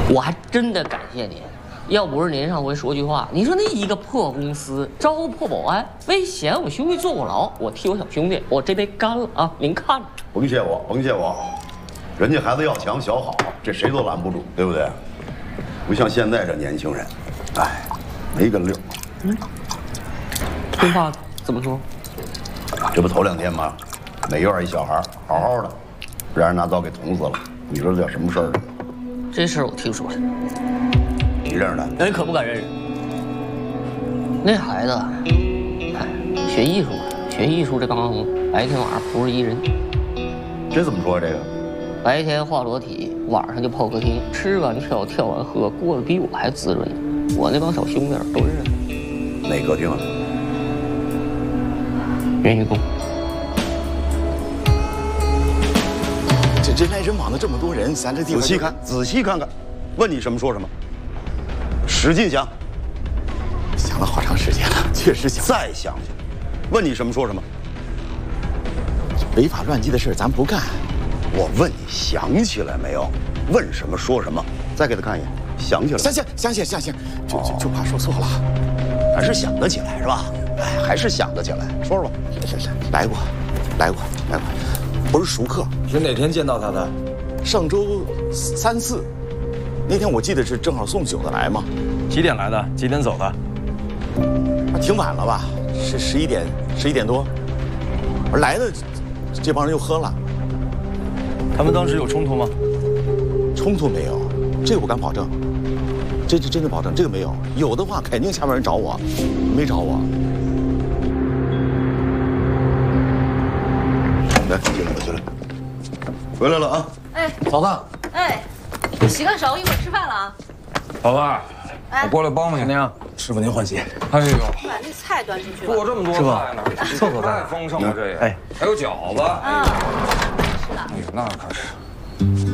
我还真的感谢您。要不是您上回说句话，你说那一个破公司招破保安，为嫌我兄弟坐过牢，我替我小兄弟，我这杯干了啊！您看着。 甭谢我，甭谢我，人家孩子要强小好，这谁都拦不住，对不对？不像现在这年轻人，哎，没个溜。 这话怎么说？ 这不头2天吗？美院一小孩好好的，让人拿刀给捅死了，你说这叫什么事儿？ 这事儿我听说了。 你认识他？ 人可不敢认识。那孩子，哎，学艺术的，学艺术这帮白天晚上不是一人。 这怎么说这个？ 白天画裸体，晚上就泡歌厅，吃完跳，跳完喝，过得比我还滋润。我那帮小兄弟都认识。 哪歌厅啊？ 元愚公。 这人来人往的这么多人，咱这地方仔细看，仔细看看。问你什么说什么，使劲想。 想了好长时间了，确实想。 再想想。问你什么说什么。 违法乱纪的事咱不干。 我问你想起来没有？问什么说什么。再给他看一眼，想起来。 想，就怕说错了。 还是想得起来是吧？哎，还是想得起来。说说吧。 来过，不是熟客。 是哪天见到他的？ 上周3、4，那天我记得是正好送酒的来嘛。 几点来的？几点走的？ 挺晚了吧？是11点多。而来的这帮人又喝了。 他们当时有冲突吗？ 冲突没有，这个我敢保证。这真的保证，这个没有。有的话肯定下面人找我，没找我。 来，进来。回来了啊！ 哎， 嫂子。 哎，洗个手，一会儿吃饭了啊。 老大，我过来帮帮你。 娘，师傅您欢喜。 哎呦， 把那菜端出去吧。 做这么多菜呢， 厕所太丰盛了这个。 哎， 还有饺子。 啊，是的。 哎呦，那可是。